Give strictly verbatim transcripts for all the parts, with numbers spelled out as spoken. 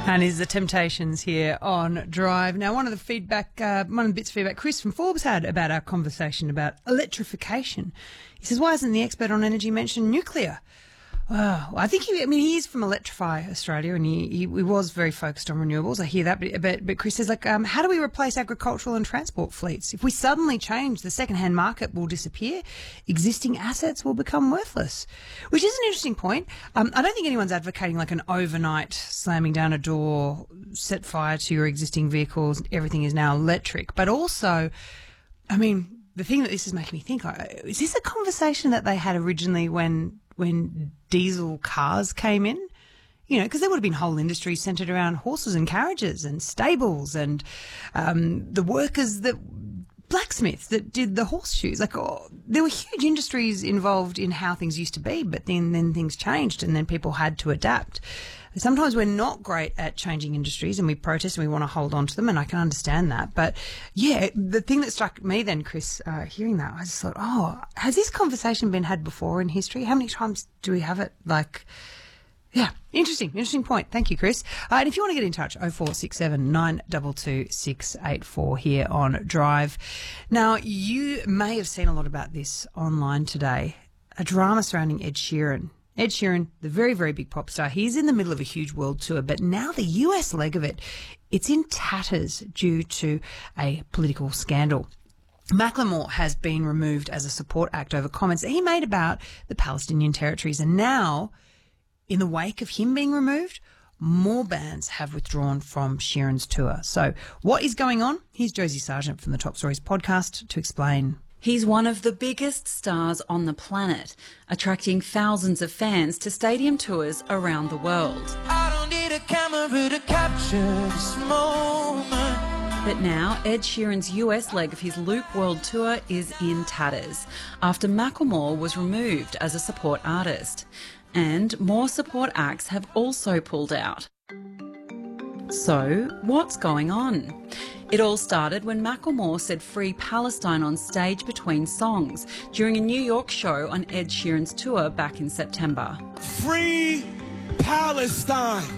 And is the Temptations here on Drive. Now, one of the feedback, uh, one of the bits of feedback Chris from Forbes had about our conversation about electrification. He says, why isn't the expert on energy mentioned nuclear? Oh, I think he, I mean, he is from Electrify Australia, and he, he, he was very focused on renewables. I hear that, but, but, but Chris says, like, um, how do we replace agricultural and transport fleets? If we suddenly change, the second-hand market will disappear. Existing assets will become worthless, which is an interesting point. Um, I don't think anyone's advocating like an overnight slamming down a door, set fire to your existing vehicles, everything is now electric. But also, I mean, the thing that this is making me think, is this a conversation that they had originally when when diesel cars came in? You know, because there would have been whole industries centred around horses and carriages and stables and um, the workers that, blacksmiths that did the horseshoes. Like, oh, there were huge industries involved in how things used to be, but then, then things changed and then people had to adapt. Sometimes we're not great at changing industries and we protest and we want to hold on to them, and I can understand that. But, yeah, the thing that struck me then, Chris, uh, hearing that, I just thought, oh, has this conversation been had before in history? How many times do we have it? Like, yeah, interesting, interesting point. Thank you, Chris. Uh, and if you want to get in touch, oh four six seven, nine two two, six eight four here on Drive. Now, you may have seen a lot about this online today, a drama surrounding Ed Sheeran. Ed Sheeran, the very, very big pop star, he's in the middle of a huge world tour, but now the U S leg of it, it's in tatters due to a political scandal. Macklemore has been removed as a support act over comments that he made about the Palestinian territories, and now, in the wake of him being removed, more bands have withdrawn from Sheeran's tour. So what is going on? Here's Josie Sargent from the Top Stories podcast to explain. He's one of the biggest stars on the planet, attracting thousands of fans to stadium tours around the world. I don't need a camera to capture this moment. But now, Ed Sheeran's U S leg of his Loop World Tour is in tatters after Macklemore was removed as a support artist. And more support acts have also pulled out. So, what's going on? It all started when Macklemore said "Free Palestine" on stage between songs during a New York show on Ed Sheeran's tour back in September. Free Palestine.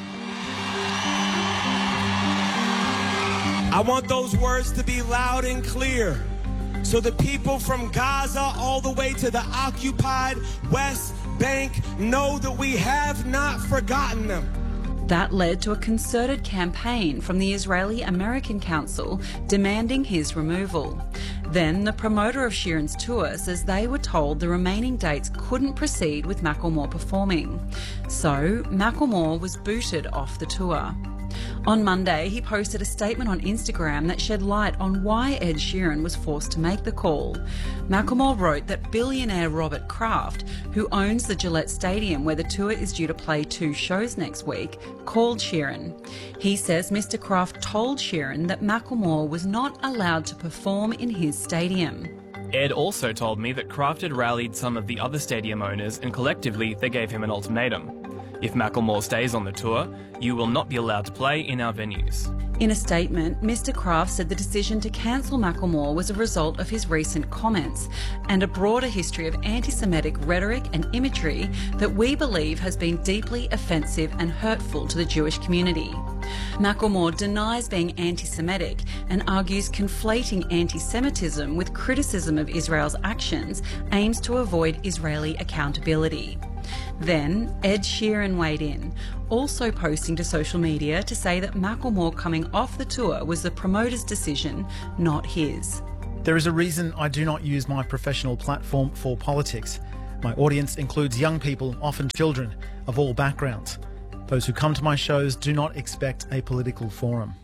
I want those words to be loud and clear, so the people from Gaza all the way to the occupied West Bank know that we have not forgotten them. That led to a concerted campaign from the Israeli-American Council demanding his removal. Then the promoter of Sheeran's tour says they were told the remaining dates couldn't proceed with Macklemore performing. So Macklemore was booted off the tour. On Monday, he posted a statement on Instagram that shed light on why Ed Sheeran was forced to make the call. Macklemore wrote that billionaire Robert Kraft, who owns the Gillette Stadium where the tour is due to play two shows next week, called Sheeran. He says Mister Kraft told Sheeran that Macklemore was not allowed to perform in his stadium. Ed also told me that Kraft had rallied some of the other stadium owners and collectively they gave him an ultimatum. If Macklemore stays on the tour, you will not be allowed to play in our venues. In a statement, Mister Kraft said the decision to cancel Macklemore was a result of his recent comments and a broader history of anti-Semitic rhetoric and imagery that we believe has been deeply offensive and hurtful to the Jewish community. Macklemore denies being anti-Semitic and argues conflating anti-Semitism with criticism of Israel's actions aims to avoid Israeli accountability. Then Ed Sheeran weighed in, also posting to social media to say that Macklemore coming off the tour was the promoter's decision, not his. There is a reason I do not use my professional platform for politics. My audience includes young people, often children, of all backgrounds. Those who come to my shows do not expect a political forum.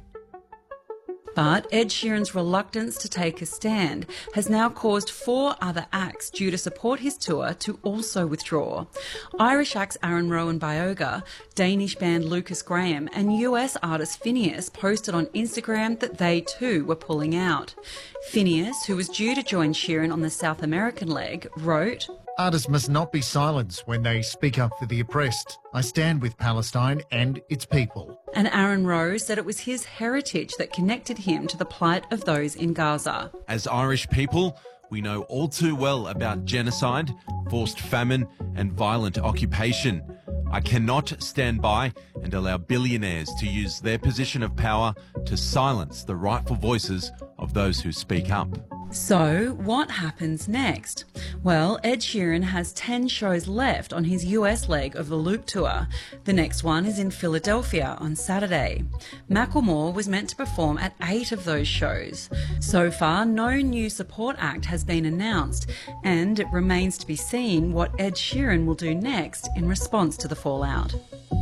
But Ed Sheeran's reluctance to take a stand has now caused four other acts due to support his tour to also withdraw. Irish acts Aaron Rowe and Bioga, Danish band Lucas Graham and U S artist Finneas posted on Instagram that they too were pulling out. Finneas, who was due to join Sheeran on the South American leg, wrote, "Artists must not be silenced when they speak up for the oppressed. I stand with Palestine and its people." And Aaron Rowe said it was his heritage that connected him to the plight of those in Gaza. As Irish people, we know all too well about genocide, forced famine and violent occupation. I cannot stand by and allow billionaires to use their position of power to silence the rightful voices of those who speak up. So, what happens next? Well, Ed Sheeran has ten shows left on his U S leg of the Loop Tour. The next one is in Philadelphia on Saturday. Macklemore was meant to perform at eight of those shows. So far, no new support act has been announced, and it remains to be seen what Ed Sheeran will do next in response to the fallout.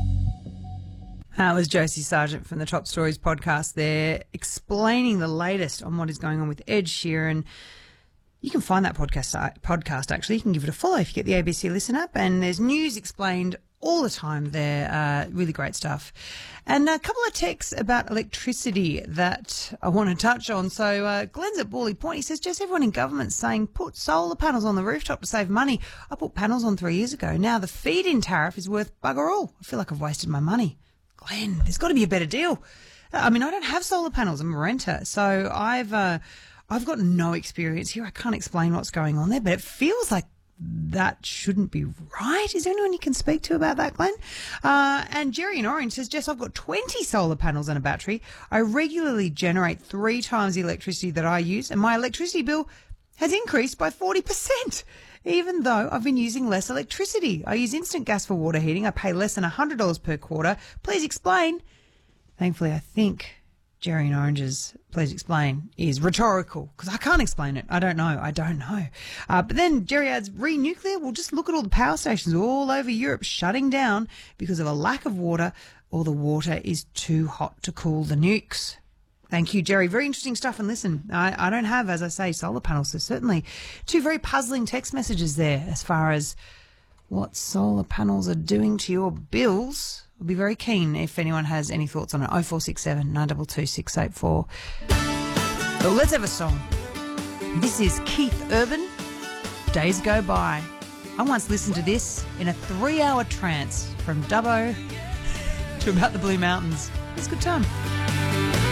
That was Josie Sargent from the Top Stories podcast there, explaining the latest on what is going on with Ed Sheeran. You can find that podcast, podcast actually. You can give it a follow if you get the A B C Listen app, and there's news explained all the time there. Uh, really great stuff. And a couple of texts about electricity that I want to touch on. So uh, Glenn's at Borley Point. He says, just everyone in government's saying put solar panels on the rooftop to save money. I put panels on three years ago. Now the feed-in tariff is worth bugger all. I feel like I've wasted my money. Glenn, there's got to be a better deal. I mean, I don't have solar panels. I'm a renter. So I've uh, I've got no experience here. I can't explain what's going on there, but it feels like that shouldn't be right. Is there anyone you can speak to about that, Glenn? Uh, and Jerry in Orange says, Jess, I've got twenty solar panels and a battery. I regularly generate three times the electricity that I use, and my electricity bill has increased by forty percent. Even though I've been using less electricity. I use instant gas for water heating. I pay less than one hundred dollars per quarter. Please explain. Thankfully, I think Jerry in Orange's please explain is rhetorical, because I can't explain it. I don't know. I don't know. Uh, but then Jerry adds, re-nuclear? Well, just look at all the power stations all over Europe shutting down because of a lack of water, or the water is too hot to cool the nukes. Thank you, Jerry. Very interesting stuff. And listen, I, I don't have, as I say, solar panels, so certainly two very puzzling text messages there as far as what solar panels are doing to your bills. I'll be very keen if anyone has any thoughts on it. oh four six seven, nine two two, six eight four. Well, let's have a song. This is Keith Urban, Days Go By. I once listened to this in a three-hour trance from Dubbo to about the Blue Mountains. It was a good time.